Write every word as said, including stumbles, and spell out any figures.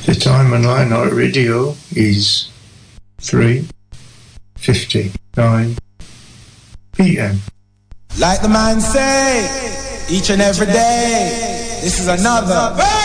The time on Light Night Radio is three fifty-nine p m. Like the man say, each and every day, this is another